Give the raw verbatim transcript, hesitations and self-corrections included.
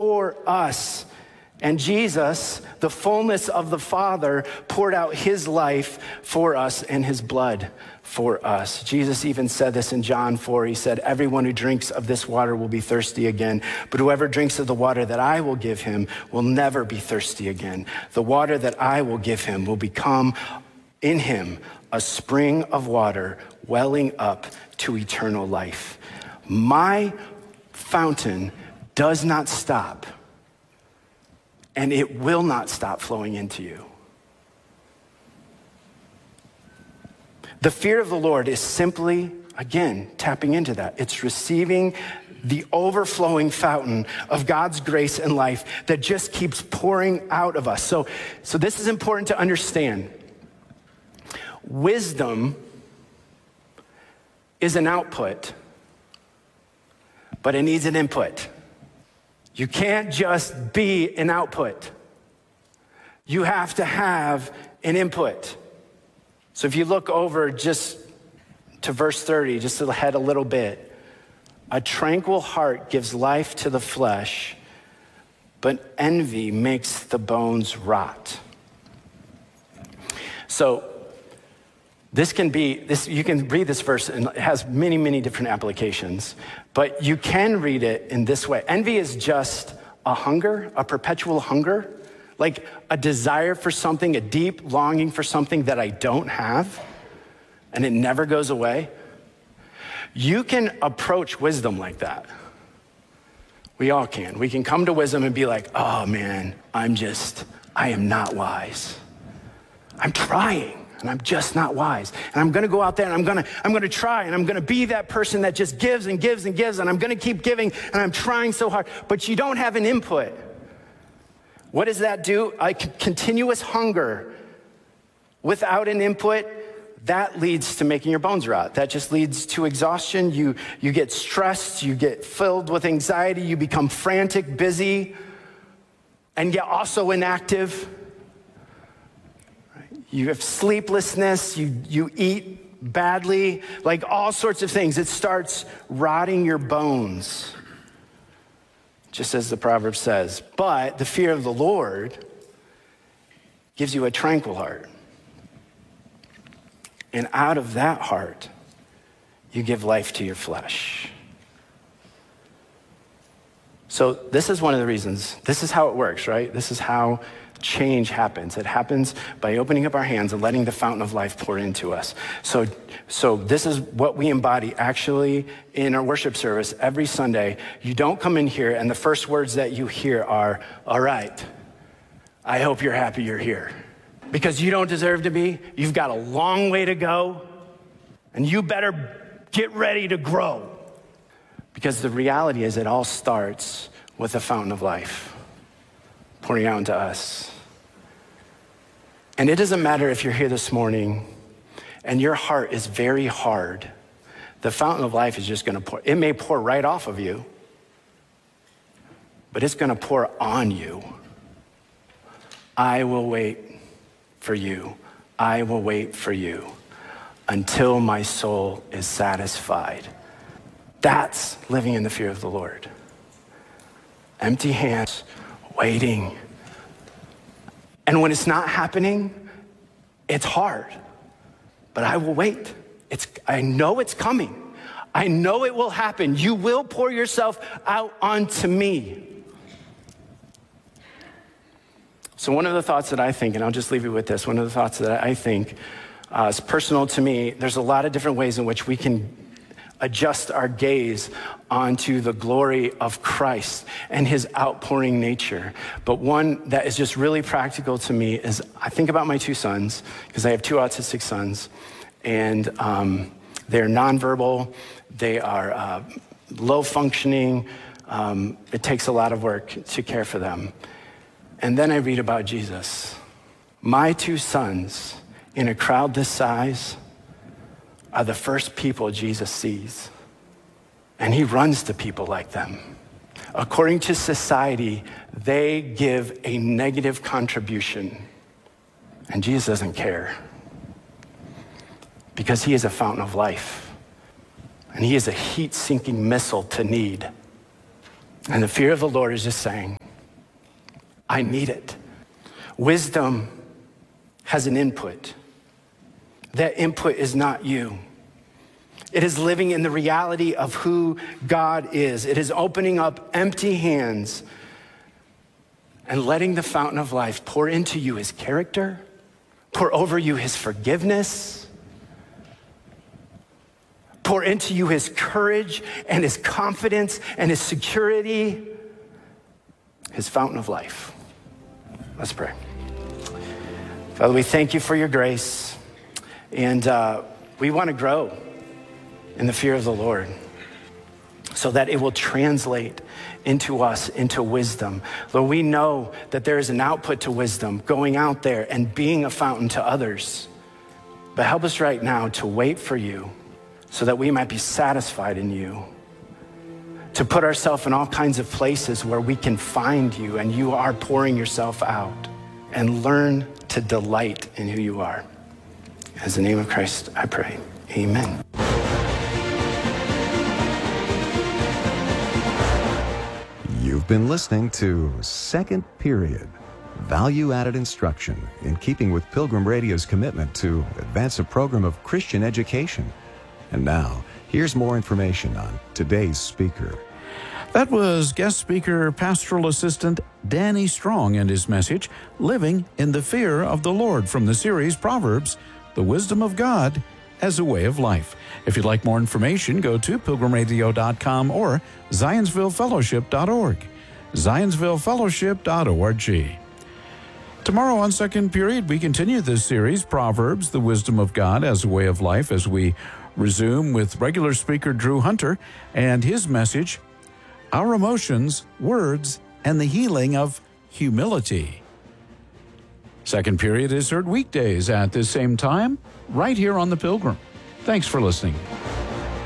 for us. And Jesus, the fullness of the Father, poured out his life for us and his blood for us. Jesus even said this in John four. He said, everyone who drinks of this water will be thirsty again, but whoever drinks of the water that I will give him will never be thirsty again. The water that I will give him will become in him a spring of water welling up to eternal life. My fountain does not stop, and it will not stop flowing into you. The fear of the Lord is simply, again, tapping into that. It's receiving the overflowing fountain of God's grace and life that just keeps pouring out of us. So, so this is important to understand. Wisdom is an output, but it needs an input. You can't just be an output. You have to have an input. So if you look over just to verse thirty, just ahead a little bit, a tranquil heart gives life to the flesh, but envy makes the bones rot. So this can be, this you can read this verse and it has many, many different applications, but you can read it in this way. Envy is just a hunger, a perpetual hunger, like a desire for something, a deep longing for something that I don't have, and it never goes away. You can approach wisdom like that. We all can. We can come to wisdom and be like, oh man, I'm just, I am not wise. I'm trying. And I'm just not wise. And I'm gonna go out there and I'm gonna, I'm gonna try and I'm gonna be that person that just gives and gives and gives and I'm gonna keep giving and I'm trying so hard, but you don't have an input. What does that do? A c- continuous hunger without an input, that leads to making your bones rot. That just leads to exhaustion. You, you get stressed, you get filled with anxiety, you become frantic, busy, and yet also inactive. You have sleeplessness, you, you eat badly, like all sorts of things. It starts rotting your bones, just as the proverb says. But the fear of the Lord gives you a tranquil heart. And out of that heart, you give life to your flesh. So this is one of the reasons, this is how it works, right? This is how change happens. It happens by opening up our hands and letting the fountain of life pour into us. So, so this is what we embody actually in our worship service every Sunday. You don't come in here and the first words that you hear are, all right, I hope you're happy you're here. Because you don't deserve to be. You've got a long way to go and you better get ready to grow. Because the reality is it all starts with the fountain of life pouring out into us. And it doesn't matter if you're here this morning and your heart is very hard. The fountain of life is just gonna pour. It may pour right off of you, but it's gonna pour on you. I will wait for you. I will wait for you until my soul is satisfied. That's living in the fear of the Lord. Empty hands, waiting. And when it's not happening, it's hard, but I will wait. It's, I know it's coming. I know it will happen. You will pour yourself out onto me. So one of the thoughts that I think, and I'll just leave you with this, one of the thoughts that I think uh, is personal to me, there's a lot of different ways in which we can adjust our gaze onto the glory of Christ and his outpouring nature. But one that is just really practical to me is I think about my two sons, because I have two autistic sons, and um, they're nonverbal, they are uh, low functioning, um, it takes a lot of work to care for them. And then I read about Jesus. My two sons in a crowd this size are the first people Jesus sees. And he runs to people like them. According to society, they give a negative contribution. And Jesus doesn't care. Because he is a fountain of life. And he is a heat-sinking missile to need. And the fear of the Lord is just saying, I need it. Wisdom has an input. That input is not you. It is living in the reality of who God is. It is opening up empty hands and letting the fountain of life pour into you his character, pour over you his forgiveness, pour into you his courage and his confidence and his security, his fountain of life. Let's pray. Father, we thank you for your grace, and uh, we want to grow in the fear of the Lord so that it will translate into us, into wisdom. Lord, we know that there is an output to wisdom, going out there and being a fountain to others. But help us right now to wait for you so that we might be satisfied in you, to put ourselves in all kinds of places where we can find you and you are pouring yourself out, and learn to delight in who you are. In the name of Christ, I pray. Amen. You've been listening to Second Period, value-added instruction in keeping with Pilgrim Radio's commitment to advance a program of Christian education. And now, here's more information on today's speaker. That was guest speaker, pastoral assistant Danny Strong, and his message, Living in the Fear of the Lord, from the series Proverbs, The Wisdom of God as a Way of Life. If you'd like more information, go to pilgrim radio dot com or zionsville fellowship dot org. zionsville fellowship dot org. Tomorrow on Second Period, we continue this series, Proverbs, The Wisdom of God as a Way of Life, as we resume with regular speaker Drew Hunter and his message, Our Emotions, Words, and the Healing of Humility. Second Period is heard weekdays at this same time, right here on The Pilgrim. Thanks for listening.